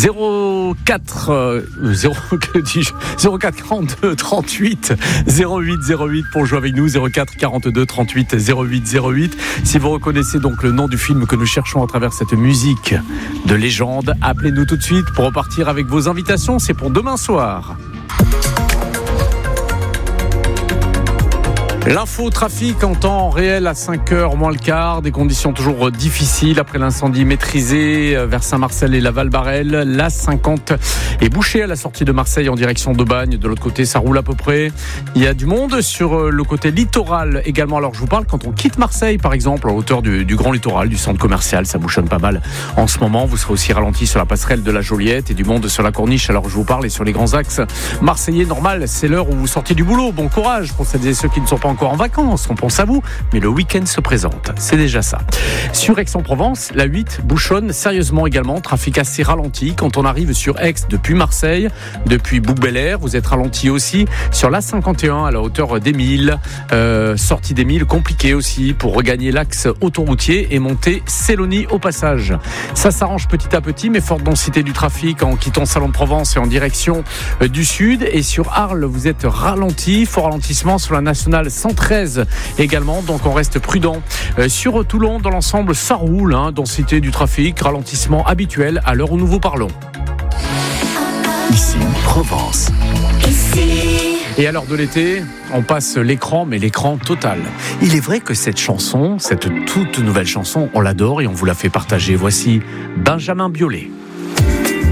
04 42 38 08 pour jouer avec nous. 04 42 38 08. Si vous reconnaissez donc le nom du film que nous cherchons à travers cette musique de légende, appelez-nous tout de suite pour repartir avec vos invitations. C'est pour demain soir. L'info trafic en temps réel à 5h moins le quart, des conditions toujours difficiles après l'incendie maîtrisé vers Saint-Marcel et la Val-Barel. La 50 est bouchée à la sortie de Marseille en direction d'Aubagne. De l'autre côté, ça roule à peu près. Il y a du monde sur le côté littoral également. Alors je vous parle quand on quitte Marseille par exemple, en hauteur du Grand Littoral, du centre commercial, ça bouchonne pas mal en ce moment. Vous serez aussi ralenti sur la passerelle de la Joliette et du monde sur la Corniche. Alors je vous parle et sur les grands axes marseillais, normal, c'est l'heure où vous sortez du boulot. Bon courage pour celles et ceux qui ne sont pas encore en vacances, on pense à vous, mais le week-end se présente, c'est déjà ça. Sur Aix-en-Provence, la 8 bouchonne sérieusement également, trafic assez ralenti quand on arrive sur Aix depuis Marseille, depuis Bouc-Bel-Air, vous êtes ralenti aussi sur la 51 à la hauteur d'Émile, sortie d'Émile, compliqué aussi pour regagner l'axe autoroutier et monter Célonie au passage. Ça s'arrange petit à petit, mais forte densité du trafic en quittant Salon de Provence et en direction du sud. Et sur Arles, vous êtes ralenti, fort ralentissement sur la nationale 113 également, donc on reste prudent. Sur Toulon, dans l'ensemble, ça roule, densité du trafic, ralentissement habituel à l'heure où nous vous parlons. Ici, Provence. Et à l'heure de l'été, on passe l'écran, mais l'écran total. Il est vrai que cette chanson, cette toute nouvelle chanson, on l'adore et on vous la fait partager. Voici Benjamin Biolay.